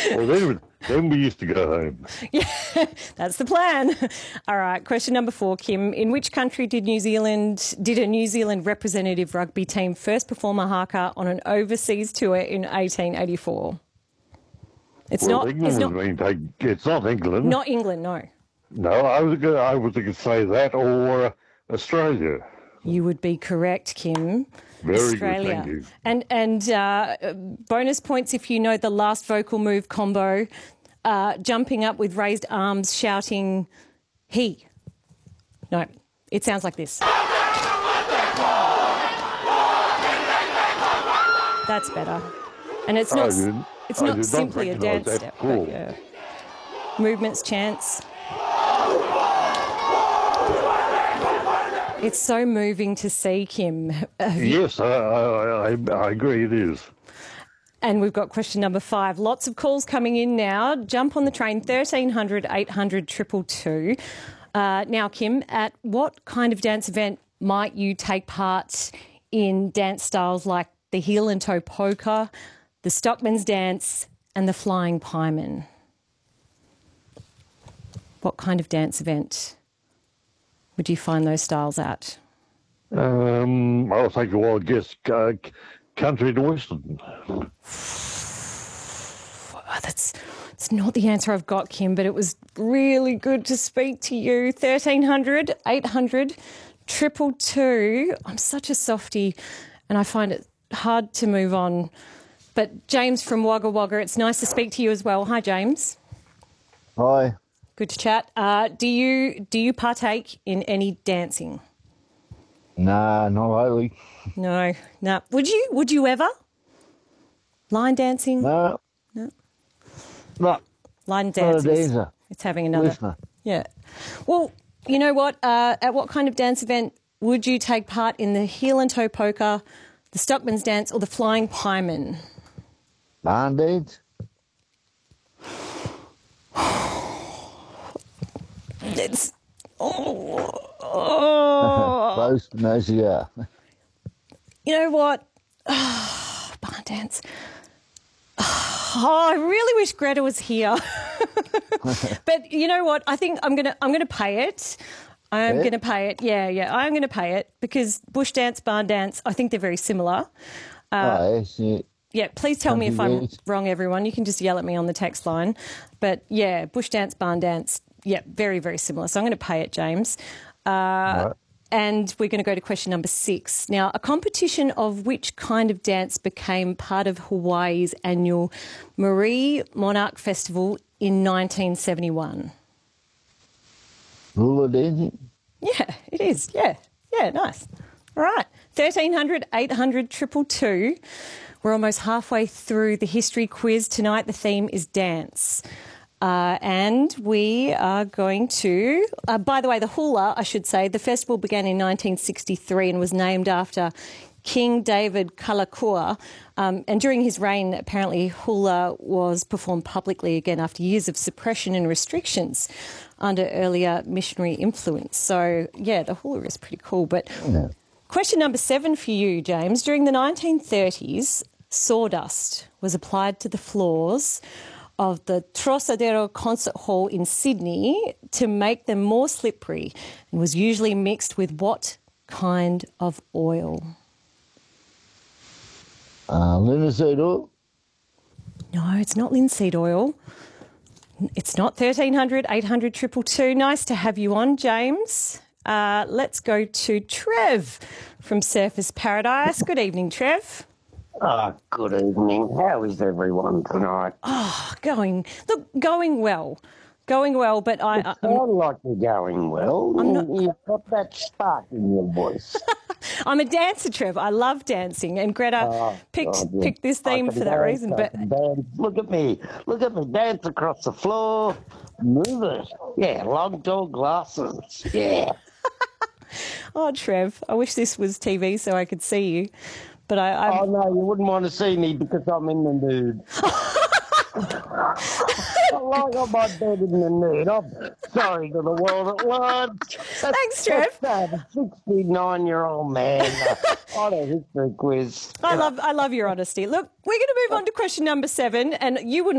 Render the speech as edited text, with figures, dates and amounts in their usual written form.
Well, then we used to go home. Yeah, that's the plan. All right, question number 4, Kim. In which country did a New Zealand representative rugby team first perform a haka on an overseas tour in 1884? It's not England. It's not England. Not England, no. No, I was going to say that or Australia. You would be correct, Kim. Very Australia. good, thank you. And bonus points if you know the last vocal move combo, jumping up with raised arms, shouting, he. No, it sounds like this. That's better. And it's not simply a dance step. Cool. But yeah. Movements, chants. It's so moving to see, Kim. Yes, I agree it is. And we've got question number 5. Lots of calls coming in now. Jump on the train, 1300 800 222. Now, Kim, at what kind of dance event might you take part in dance styles like the heel and toe polka, the Stockman's dance and the flying pieman? What kind of dance event would you find those styles at? I'll take a wild guess. Country and Western. It's not the answer I've got, Kim, but it was really good to speak to you. 1300 800 222. I'm such a softie and I find it hard to move on. But James from Wagga Wagga, it's nice to speak to you as well. Hi, James. Hi. Good to chat. Do you partake in any dancing? Nah, not really. No. Would you ever? Line dancing? No. Line dancing. It's having another. Listener. Yeah. Well, you know what? At what kind of dance event would you take part in the heel and toe polka, the Stockman's dance, or the flying pieman? Line dance. It's Close, no cigar. You know what? Barn dance. I really wish Greta was here. But you know what? I think I'm gonna pay it. I'm going to pay it. Yeah, I'm going to pay it because bush dance, barn dance, I think they're very similar. Yes. Yeah, please tell me if I'm wrong, everyone. You can just yell at me on the text line. But, yeah, bush dance, barn dance, yeah, very, very similar. So I'm going to pay it, James. Right. And we're going to go to question number 6. Now, a competition of which kind of dance became part of Hawaii's annual Marie Monarch Festival in 1971? Hula dancing? Yeah, it is. Yeah, nice. All right, 1300 800 222. We're almost halfway through the history quiz. Tonight the theme is dance. And we are going to... by the way, the hula, I should say, the festival began in 1963 and was named after King David Kalakaua. And during his reign, apparently, hula was performed publicly again after years of suppression and restrictions under earlier missionary influence. So, yeah, the hula is pretty cool. But question number 7 for you, James. During the 1930s, sawdust was applied to the floors of the Trocadero Concert Hall in Sydney to make them more slippery and was usually mixed with what kind of oil? Linseed oil? No, it's not linseed oil. It's not 1300 800 222. Nice to have you on, James. Let's go to Trev from Surfers Paradise. Good evening, Trev. Good evening. How is everyone tonight? Going well. Going well, but I sound like you're going well. You've got that spark in your voice. I'm a dancer, Trev. I love dancing, and Greta picked this theme for that reason. But look at me, dance across the floor, move it. Yeah, long tall glasses. Yeah. Oh, Trev, I wish this was TV so I could see you. But Oh, no, you wouldn't want to see me because I'm in the nude. I like on my bed in the nude. I'm sorry to the world at large. Thanks, Trev. That's a 69-year-old man on a history quiz. I love your honesty. Look, we're going to move on to question number 7, and you wouldn't